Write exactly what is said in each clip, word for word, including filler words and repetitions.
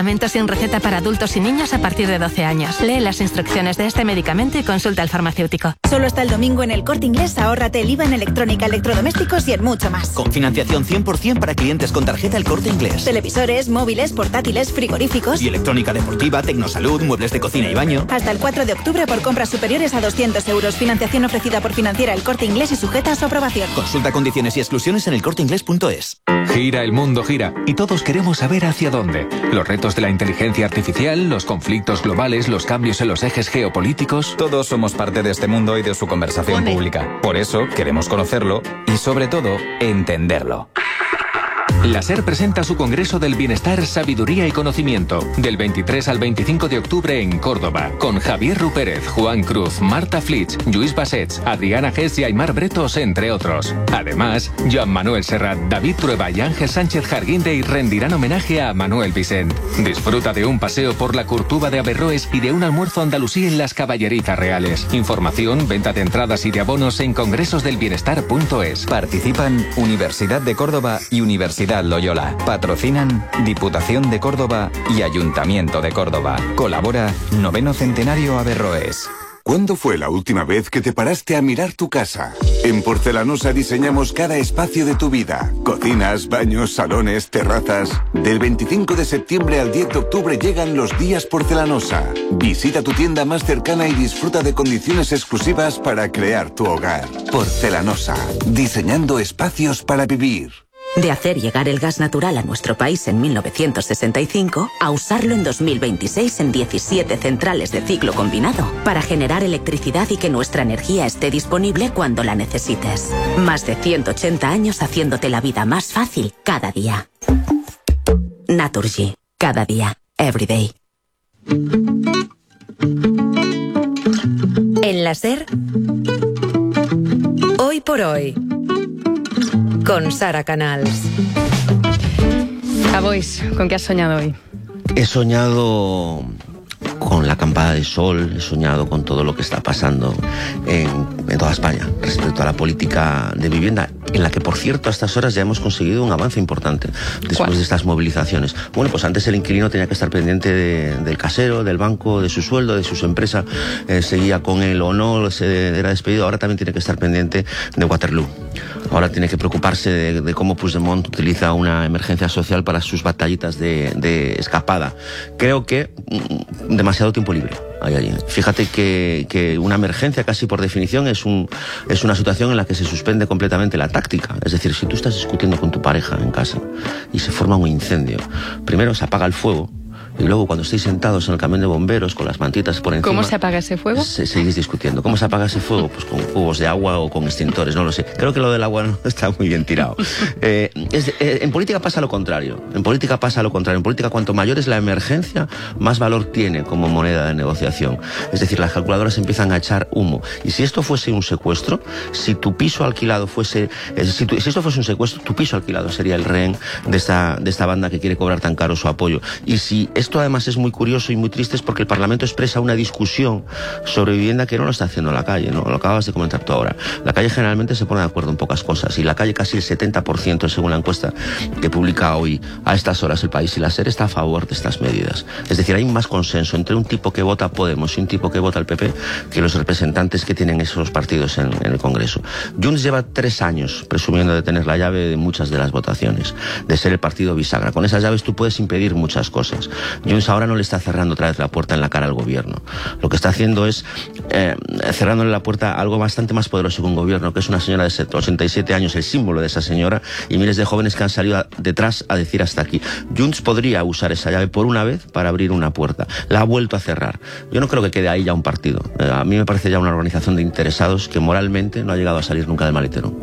medicamento sin receta para adultos y niños a partir de doce años. Lee las instrucciones de este medicamento y consulta al farmacéutico. Solo hasta el domingo en El Corte Inglés, ahórrate el I V A en electrónica, electrodomésticos y en mucho más. Con financiación cien por ciento para clientes con tarjeta El Corte Inglés. Televisores, móviles, portátiles, frigoríficos. Y electrónica deportiva, tecnosalud, muebles de cocina y baño. Hasta el cuatro de octubre por compras superiores a doscientos euros. Financiación ofrecida por Financiera El Corte Inglés y sujeta a su aprobación. Consulta condiciones y exclusiones en el corte inglés punto es. Gira el mundo, gira. Y todos queremos saber hacia dónde. Los retos de la inteligencia artificial, los conflictos globales, los cambios en los ejes geopolíticos. Todos somos parte de este mundo y de su conversación Pone. pública. Por eso queremos conocerlo y, sobre todo, entenderlo. La SER presenta su Congreso del Bienestar, Sabiduría y Conocimiento, del veintitrés al veinticinco de octubre en Córdoba, con Javier Rupérez, Juan Cruz, Marta Flitsch, Lluís Bassets, Adriana Gess y Aymar Bretos, entre otros. Además, Joan Manuel Serrat, David Trueba y Ángel Sánchez Jarguinde rendirán homenaje a Manuel Vicent. Disfruta de un paseo por la Curtuba de Averroes y de un almuerzo andalusí en las Caballerizas Reales. Información, venta de entradas y de abonos en congresos del bienestar punto es. Participan Universidad de Córdoba y Universidad Loyola. Patrocinan Diputación de Córdoba y Ayuntamiento de Córdoba. Colabora Noveno Centenario Averroes. ¿Cuándo fue la última vez que te paraste a mirar tu casa? En Porcelanosa diseñamos cada espacio de tu vida. Cocinas, baños, salones, terrazas. Del veinticinco de septiembre al diez de octubre llegan los días Porcelanosa. Visita tu tienda más cercana y disfruta de condiciones exclusivas para crear tu hogar. Porcelanosa. Diseñando espacios para vivir. De hacer llegar el gas natural a nuestro país en mil novecientos sesenta y cinco a usarlo en dos mil veintiséis en diecisiete centrales de ciclo combinado para generar electricidad y que nuestra energía esté disponible cuando la necesites. Más de ciento ochenta años haciéndote la vida más fácil cada día. Naturgy. Cada día. Every day. En la SER, hoy por hoy, con Sara Canals. Avois, ¿con qué has soñado hoy? He soñado con la acampada de sol, he soñado con todo lo que está pasando en, en toda España respecto a la política de vivienda, en la que, por cierto, a estas horas ya hemos conseguido un avance importante después ¿Cuál? de estas movilizaciones. Bueno, pues antes el inquilino tenía que estar pendiente de, del casero, del banco, de su sueldo, de su empresa, eh, seguía con él o no, se era despedido. Ahora también tiene que estar pendiente de Waterloo. Ahora tiene que preocuparse de, de cómo Puigdemont utiliza una emergencia social para sus batallitas de, de escapada. Creo que mm, demasiado tiempo libre hay allí. Fíjate que, que una emergencia, casi por definición, es, un, es una situación en la que se suspende completamente la táctica. Es decir, si tú estás discutiendo con tu pareja en casa y se forma un incendio, primero se apaga el fuego, y luego cuando estéis sentados en el camión de bomberos con las mantitas por encima... ¿Cómo se apaga ese fuego? Se, seguís discutiendo. ¿Cómo se apaga ese fuego? Pues con cubos de agua o con extintores, no lo sé. Creo que lo del agua no está muy bien tirado. Eh, es, eh, en política pasa lo contrario. En política pasa lo contrario. En política, cuanto mayor es la emergencia, más valor tiene como moneda de negociación. Es decir, las calculadoras empiezan a echar humo. Y si esto fuese un secuestro, si tu piso alquilado fuese... Eh, si, tu, si esto fuese un secuestro, tu piso alquilado sería el rehén de esta, de esta banda que quiere cobrar tan caro su apoyo. Y si esto además es muy curioso y muy triste, es porque el Parlamento expresa una discusión sobre vivienda que no lo está haciendo la calle, ¿no? Lo acabas de comentar tú ahora. La calle generalmente se pone de acuerdo en pocas cosas, y la calle casi el setenta por ciento, según la encuesta que publica hoy a estas horas El País y la SER, está a favor de estas medidas. Es decir, hay más consenso entre un tipo que vota Podemos y un tipo que vota el P P que los representantes que tienen esos partidos en, en el Congreso. Junts lleva tres años presumiendo de tener la llave de muchas de las votaciones, de ser el partido bisagra. Con esas llaves tú puedes impedir muchas cosas. Junts ahora no le está cerrando otra vez la puerta en la cara al gobierno. Lo que está haciendo es eh, cerrándole la puerta a algo bastante más poderoso que un gobierno, que es una señora de ochenta y siete años, el símbolo de esa señora, y miles de jóvenes que han salido a, detrás a decir hasta aquí. Junts podría usar esa llave por una vez para abrir una puerta. La ha vuelto a cerrar. Yo no creo que quede ahí ya un partido. Eh, a mí me parece ya una organización de interesados que moralmente no ha llegado a salir nunca del maletero.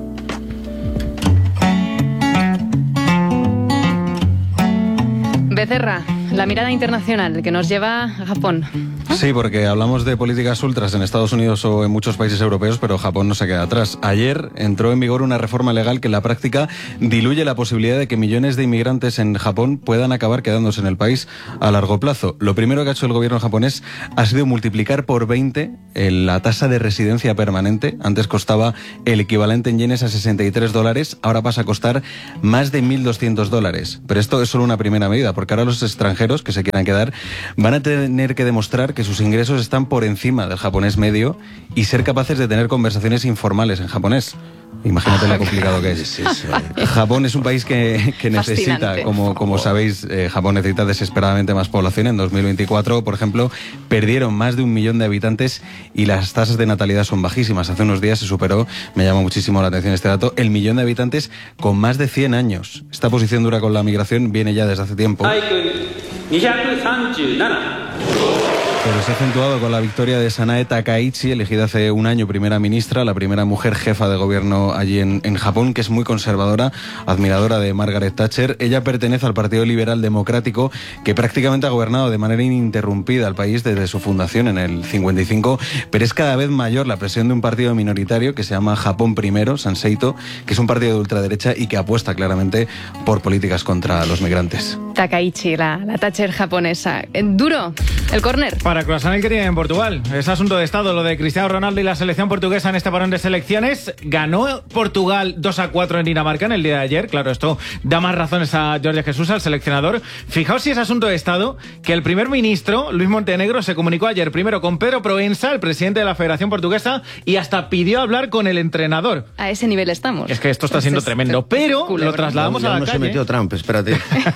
Becerra, la mirada internacional que nos lleva a Japón. Sí, porque hablamos de políticas ultras en Estados Unidos o en muchos países europeos, pero Japón no se queda atrás. Ayer entró en vigor una reforma legal que en la práctica diluye la posibilidad de que millones de inmigrantes en Japón puedan acabar quedándose en el país a largo plazo. Lo primero que ha hecho el gobierno japonés ha sido multiplicar por veinte la tasa de residencia permanente. Antes costaba el equivalente en yenes a sesenta y tres dólares, ahora pasa a costar más de mil doscientos dólares. Pero esto es solo una primera medida, porque ahora los extranjeros que se quieran quedar van a tener que demostrar que sus ingresos están por encima del japonés medio y ser capaces de tener conversaciones informales en japonés. Imagínate lo complicado que es. Japón es un país que, que necesita, como, como sabéis, eh, Japón necesita desesperadamente más población. En dos mil veinticuatro, por ejemplo, perdieron más de un millón de habitantes y las tasas de natalidad son bajísimas. Hace unos días se superó, me llama muchísimo la atención este dato, el millón de habitantes con más de cien años. Esta posición dura con la migración viene ya desde hace tiempo. Pero se ha acentuado con la victoria de Sanae Takaichi, elegida hace un año primera ministra, la primera mujer jefa de gobierno allí en, en Japón, que es muy conservadora, admiradora de Margaret Thatcher. Ella pertenece al Partido Liberal Democrático, que prácticamente ha gobernado de manera ininterrumpida el país desde su fundación en el cincuenta y cinco, pero es cada vez mayor la presión de un partido minoritario que se llama Japón Primero, Sanseito, que es un partido de ultraderecha y que apuesta claramente por políticas contra los migrantes. Takaichi, la, la Thatcher japonesa. Duro, el córner. Para Croissant el que tiene en Portugal. Es asunto de Estado lo de Cristiano Ronaldo y la selección portuguesa en este parón de selecciones. Ganó Portugal dos a cuatro en Dinamarca en el día de ayer. Claro, esto da más razones a Jorge Jesús, al seleccionador. Fijaos si es asunto de Estado que el primer ministro, Luis Montenegro, se comunicó ayer primero con Pedro Proença, el presidente de la Federación Portuguesa, y hasta pidió hablar con el entrenador. A ese nivel estamos. Es que esto está siendo es tremendo. Pero culebra. Lo trasladamos ya a la no calle. Se metió Trump, espérate.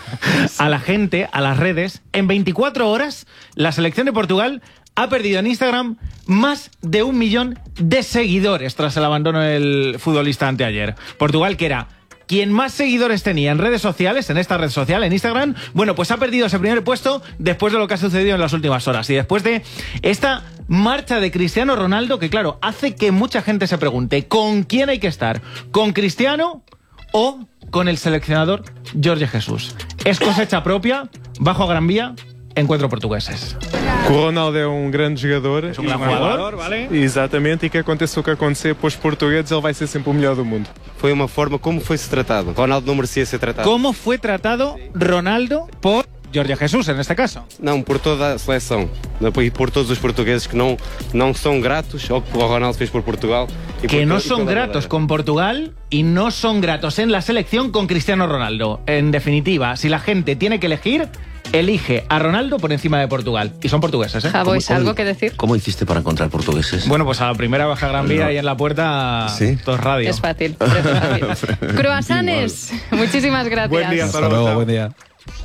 A la gente, a las redes. En veinticuatro horas, la selección de Portugal ha perdido en Instagram más de un millón de seguidores tras el abandono del futbolista anteayer. Portugal, que era quien más seguidores tenía en redes sociales, en esta red social, en Instagram, bueno, pues ha perdido ese primer puesto después de lo que ha sucedido en las últimas horas y después de esta marcha de Cristiano Ronaldo, que claro, hace que mucha gente se pregunte ¿con quién hay que estar? ¿Con Cristiano o con el seleccionador Jorge Jesús? ¿Es cosecha propia? ¿Bajo a Gran Vía? Encuentro portugueses. O Ronaldo é um grande jogador. É um grande jogador, vale? Exatamente, e que aconteça o que acontecer para os portugueses, ele vai ser sempre o melhor do mundo. Foi uma forma como foi-se tratado. Ronaldo não merecia ser tratado. ¿Cómo fue tratado Ronaldo por Jorge Jesús, en este caso? Não, por toda a seleção. E por todos os portugueses que não, não são gratos ao que o Ronaldo fez por Portugal. E que por no todo, son gratos con Portugal y no son gratos en la selección con Cristiano Ronaldo. En definitiva, si la gente tiene que elegir, elige a Ronaldo por encima de Portugal. Y son portugueses, ¿eh? ¿Javois algo que decir? ¿Cómo hiciste para encontrar portugueses? Bueno, pues a la primera baja Gran Vía no. Y en la puerta, ¿sí? Todo radio. Es fácil. Croissants, muchísimas gracias. Buen día, hasta luego, buen día.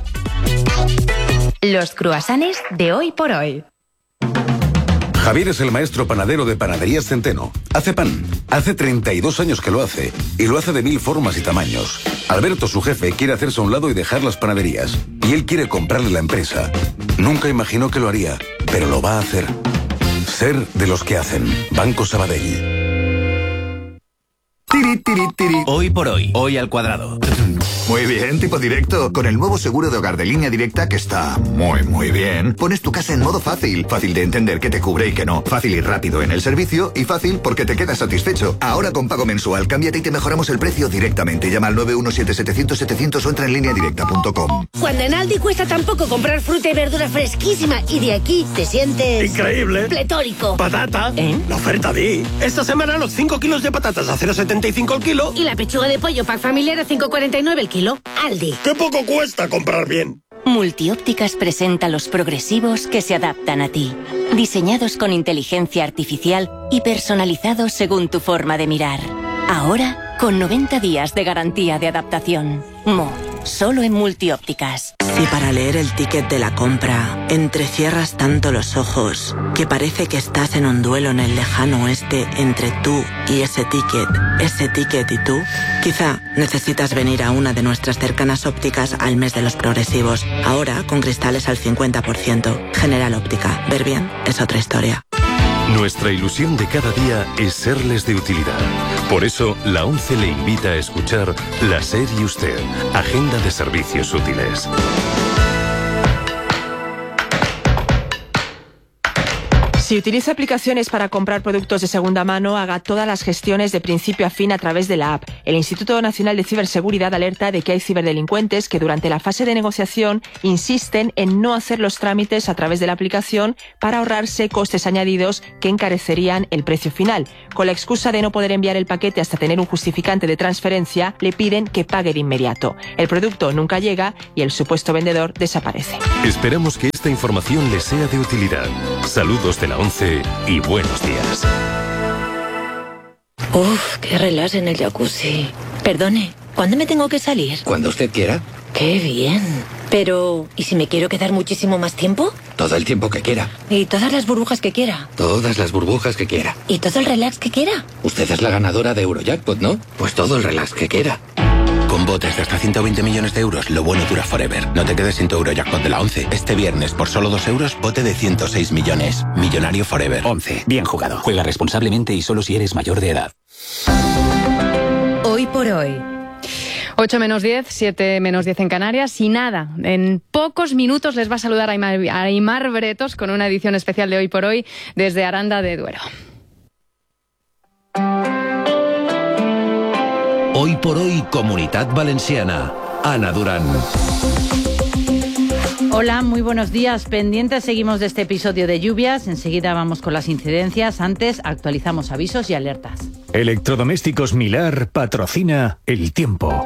Los croissants de hoy por hoy. Javier es el maestro panadero de Panaderías Centeno. Hace pan. Hace treinta y dos años que lo hace. Y lo hace de mil formas y tamaños. Alberto, su jefe, quiere hacerse a un lado y dejar las panaderías. Y él quiere comprarle la empresa. Nunca imaginó que lo haría, pero lo va a hacer. Ser de los que hacen. Banco Sabadell. Tiri, tiri, tiri. Hoy por hoy, hoy al cuadrado. Muy bien, tipo directo. Con el nuevo seguro de hogar de Línea Directa, que está muy, muy bien, pones tu casa en modo fácil. Fácil de entender qué te cubre y qué no. Fácil y rápido en el servicio y fácil porque te quedas satisfecho. Ahora con pago mensual, cámbiate y te mejoramos el precio directamente. Llama al nueve uno siete setecientos setecientos o entra en línea directa punto com. Cuando en Aldi cuesta tan poco comprar fruta y verdura fresquísima y de aquí te sientes... ¡increíble! Pletórico. ¡Patata! ¿Eh? La oferta di. Esta semana los cinco kilos de patatas a cero coma setenta y cinco el kilo. Y la pechuga de pollo pack familiar a cinco coma cuarenta y nueve el kilo. Aldi. ¡Qué poco cuesta comprar bien! Multiópticas presenta los progresivos que se adaptan a ti. Diseñados con inteligencia artificial y personalizados según tu forma de mirar. Ahora, con noventa días de garantía de adaptación. Mo, solo en Multiópticas. Si para leer el ticket de la compra entrecierras tanto los ojos que parece que estás en un duelo en el lejano oeste entre tú y ese ticket, ese ticket y tú, quizá necesitas venir a una de nuestras cercanas ópticas al mes de los progresivos. Ahora con cristales al cincuenta por ciento. General Óptica. Ver bien es otra historia. Nuestra ilusión de cada día es serles de utilidad. Por eso, la ONCE le invita a escuchar La SER y Usted, Agenda de Servicios Útiles. Si utiliza aplicaciones para comprar productos de segunda mano, haga todas las gestiones de principio a fin a través de la app. El Instituto Nacional de Ciberseguridad alerta de que hay ciberdelincuentes que durante la fase de negociación insisten en no hacer los trámites a través de la aplicación para ahorrarse costes añadidos que encarecerían el precio final. Con la excusa de no poder enviar el paquete hasta tener un justificante de transferencia, le piden que pague de inmediato. El producto nunca llega y el supuesto vendedor desaparece. Esperamos que esta información les sea de utilidad. Saludos de la once y buenos días. Uf, qué relax en el jacuzzi. Perdone, ¿cuándo me tengo que salir? Cuando usted quiera. Qué bien. Pero, ¿y si me quiero quedar muchísimo más tiempo? Todo el tiempo que quiera. ¿Y todas las burbujas que quiera? Todas las burbujas que quiera. ¿Y todo el relax que quiera? Usted es la ganadora de Eurojackpot, ¿no? Pues todo el relax que quiera. Con botes de hasta ciento veinte millones de euros, lo bueno dura forever. No te quedes sin tu Eurojackpot de la once. Este viernes, por solo dos euros, bote de ciento seis millones. Millonario forever. once. Bien jugado. Juega responsablemente y solo si eres mayor de edad. Hoy por hoy. ocho menos diez, siete menos diez en Canarias y nada, en pocos minutos les va a saludar Aymar, Aymar Bretos con una edición especial de Hoy por Hoy desde Aranda de Duero. Hoy por Hoy, Comunitat Valenciana. Ana Durán. Hola, muy buenos días. Pendientes seguimos de este episodio de lluvias. Enseguida vamos con las incidencias. Antes actualizamos avisos y alertas. Electrodomésticos Milar patrocina El Tiempo.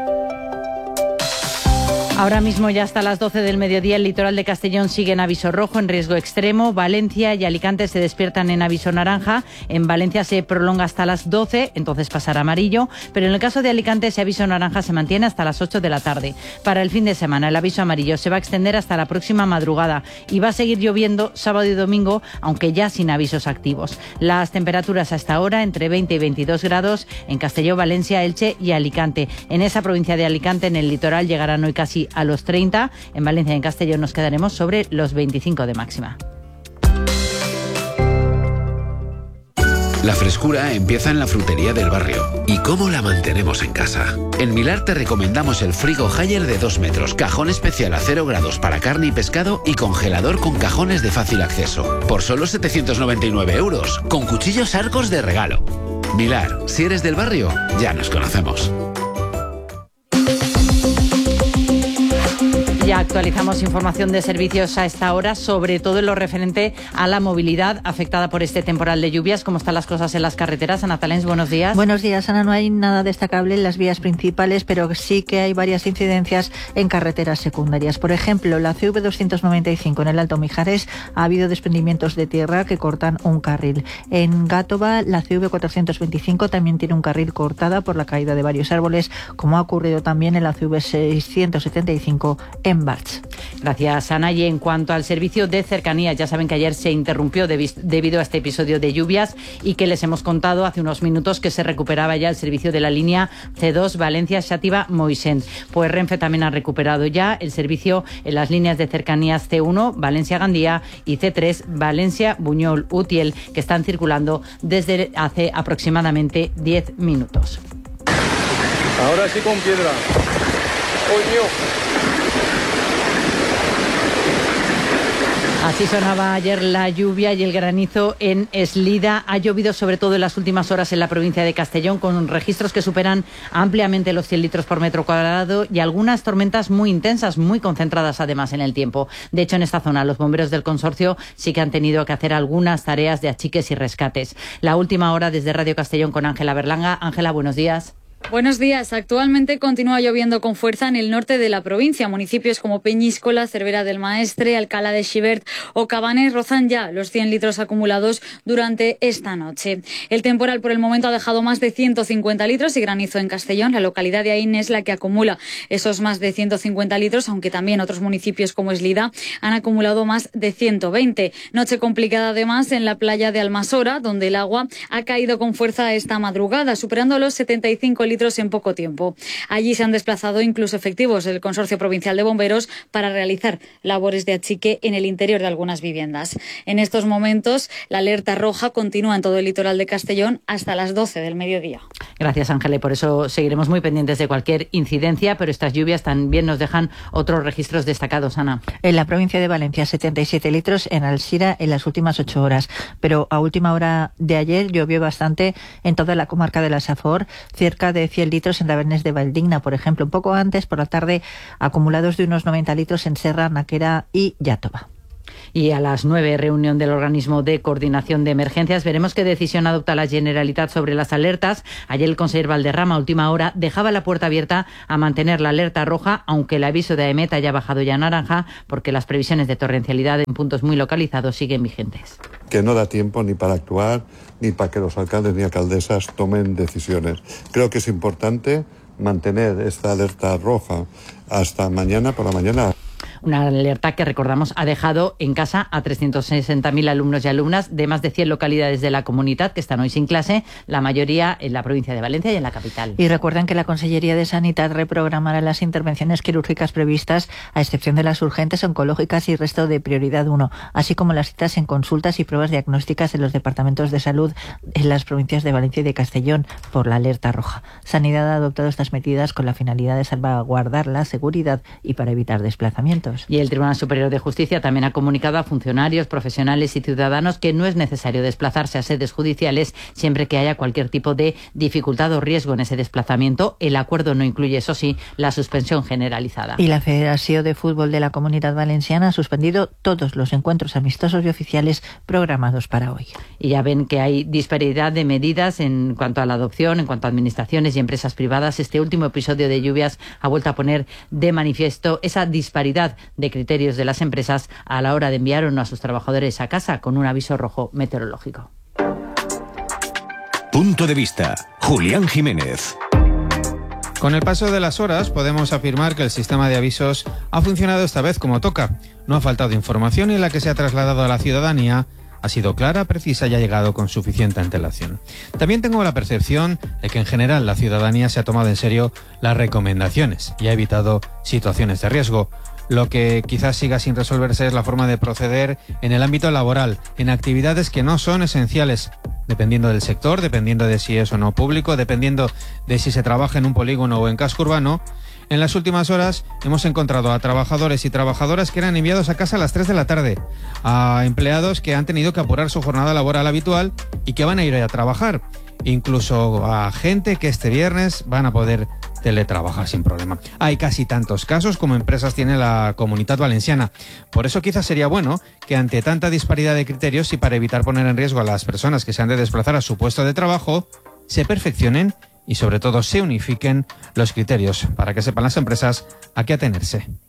Ahora mismo ya hasta las doce del mediodía el litoral de Castellón sigue en aviso rojo, en riesgo extremo. Valencia y Alicante se despiertan en aviso naranja. En Valencia se prolonga hasta las doce, entonces pasará amarillo. Pero en el caso de Alicante ese aviso naranja se mantiene hasta las ocho de la tarde. Para el fin de semana el aviso amarillo se va a extender hasta la próxima madrugada y va a seguir lloviendo sábado y domingo, aunque ya sin avisos activos. Las temperaturas hasta ahora entre veinte y veintidós grados en Castellón, Valencia, Elche y Alicante. En esa provincia de Alicante, en el litoral, llegarán hoy casi a los treinta. En Valencia y en Castellón nos quedaremos sobre los veinticinco de máxima. La frescura empieza en la frutería del barrio. ¿Y cómo la mantenemos en casa? En Milar te recomendamos el frigo Haier de dos metros, cajón especial a cero grados para carne y pescado y congelador con cajones de fácil acceso. Por solo setecientos noventa y nueve euros, con cuchillos Arcos de regalo. Milar, si eres del barrio, ya nos conocemos. Ya actualizamos información de servicios a esta hora, sobre todo en lo referente a la movilidad afectada por este temporal de lluvias. ¿Cómo están las cosas en las carreteras? Ana Talens, buenos días. Buenos días, Ana. No hay nada destacable en las vías principales, pero sí que hay varias incidencias en carreteras secundarias. Por ejemplo, la C V doscientos noventa y cinco en el Alto Mijares ha habido desprendimientos de tierra que cortan un carril. En Gátova, la C V cuatrocientos veinticinco también tiene un carril cortada por la caída de varios árboles, como ha ocurrido también en la C V seiscientos setenta y cinco en Barch. Gracias, Ana. Y en cuanto al servicio de cercanías, ya saben que ayer se interrumpió debido a este episodio de lluvias y que les hemos contado hace unos minutos que se recuperaba ya el servicio de la línea C dos Valencia-Xàtiva-Moixent. Pues Renfe también ha recuperado ya el servicio en las líneas de cercanías C uno Valencia-Gandía y C tres Valencia-Buñol-Utiel, que están circulando desde hace aproximadamente diez minutos. Ahora sí con piedra. ¡Coño! Así sonaba ayer la lluvia y el granizo en Eslida. Ha llovido sobre todo en las últimas horas en la provincia de Castellón, con registros que superan ampliamente los cien litros por metro cuadrado y algunas tormentas muy intensas, muy concentradas además en el tiempo. De hecho, en esta zona los bomberos del consorcio sí que han tenido que hacer algunas tareas de achiques y rescates. La última hora desde Radio Castellón con Ángela Berlanga. Ángela, buenos días. Buenos días. Actualmente continúa lloviendo con fuerza en el norte de la provincia. Municipios como Peñíscola, Cervera del Maestre, Alcalá de Xivert o Cabanes rozan ya los cien litros acumulados durante esta noche. El temporal por el momento ha dejado más de ciento cincuenta litros y granizo en Castellón. La localidad de Aín es la que acumula esos más de ciento cincuenta litros, aunque también otros municipios como Eslida han acumulado más de ciento veinte. Noche complicada además en la playa de Almasora, donde el agua ha caído con fuerza esta madrugada, superando los setenta y cinco litros litros en poco tiempo. Allí se han desplazado incluso efectivos del Consorcio Provincial de Bomberos para realizar labores de achique en el interior de algunas viviendas. En estos momentos, la alerta roja continúa en todo el litoral de Castellón hasta las doce del mediodía. Gracias, Ángela, y por eso seguiremos muy pendientes de cualquier incidencia, pero estas lluvias también nos dejan otros registros destacados, Ana. En la provincia de Valencia, setenta y siete litros en Alsira en las últimas ocho horas, pero a última hora de ayer llovió bastante en toda la comarca de la Safor, cerca de cien litros en Tabernes de Valdigna, por ejemplo. Un poco antes, por la tarde, acumulados de unos noventa litros en Serra, Naquera y Yátova. Y a las nueve, reunión del Organismo de Coordinación de Emergencias. Veremos qué decisión adopta la Generalitat sobre las alertas. Ayer el conseller Valderrama, a última hora, dejaba la puerta abierta a mantener la alerta roja, aunque el aviso de AEMET haya bajado ya a naranja, porque las previsiones de torrencialidad en puntos muy localizados siguen vigentes. Que no da tiempo ni para actuar, ni para que los alcaldes ni alcaldesas tomen decisiones. Creo que es importante mantener esta alerta roja hasta mañana por la mañana. Una alerta que, recordamos, ha dejado en casa a trescientos sesenta mil alumnos y alumnas de más de cien localidades de la comunidad que están hoy sin clase, la mayoría en la provincia de Valencia y en la capital. Y recuerden que la Consellería de Sanidad reprogramará las intervenciones quirúrgicas previstas, a excepción de las urgentes, oncológicas y resto de prioridad uno, así como las citas en consultas y pruebas diagnósticas en los departamentos de salud en las provincias de Valencia y de Castellón por la alerta roja. Sanidad ha adoptado estas medidas con la finalidad de salvaguardar la seguridad y para evitar desplazamientos. Y el Tribunal Superior de Justicia también ha comunicado a funcionarios, profesionales y ciudadanos que no es necesario desplazarse a sedes judiciales siempre que haya cualquier tipo de dificultad o riesgo en ese desplazamiento. El acuerdo no incluye, eso sí, la suspensión generalizada. Y la Federación de Fútbol de la Comunidad Valenciana ha suspendido todos los encuentros amistosos y oficiales programados para hoy. Y ya ven que hay disparidad de medidas en cuanto a la adopción, en cuanto a administraciones y empresas privadas. Este último episodio de lluvias ha vuelto a poner de manifiesto esa disparidad de criterios de las empresas a la hora de enviar o no a sus trabajadores a casa con un aviso rojo meteorológico. Punto de vista. Julián Jiménez. Con el paso de las horas podemos afirmar que el sistema de avisos ha funcionado esta vez como toca. No ha faltado información y la que se ha trasladado a la ciudadanía ha sido clara, precisa y ha llegado con suficiente antelación. También tengo la percepción de que en general la ciudadanía se ha tomado en serio las recomendaciones y ha evitado situaciones de riesgo. Lo que quizás siga sin resolverse es la forma de proceder en el ámbito laboral, en actividades que no son esenciales, dependiendo del sector, dependiendo de si es o no público, dependiendo de si se trabaja en un polígono o en casco urbano. En las últimas horas hemos encontrado a trabajadores y trabajadoras que eran enviados a casa a las tres de la tarde, a empleados que han tenido que apurar su jornada laboral habitual y que van a ir a trabajar, incluso a gente que este viernes van a poder teletrabajar sin problema. Hay casi tantos casos como empresas tiene la Comunitat Valenciana. Por eso quizás sería bueno que ante tanta disparidad de criterios y para evitar poner en riesgo a las personas que se han de desplazar a su puesto de trabajo, se perfeccionen y sobre todo se unifiquen los criterios para que sepan las empresas a qué atenerse.